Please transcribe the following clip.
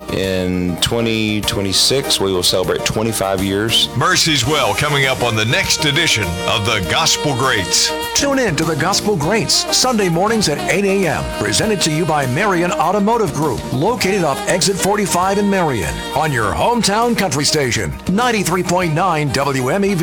In 2026, we will celebrate 25 years. Mercy's Well coming up on the next edition of The Gospel Greats. Tune in to The Gospel Greats, Sunday mornings at 8 a.m. Presented to you by Marion Automotive Group, located off Exit 45 in Marion, on your hometown country station, 93.9 WMEV.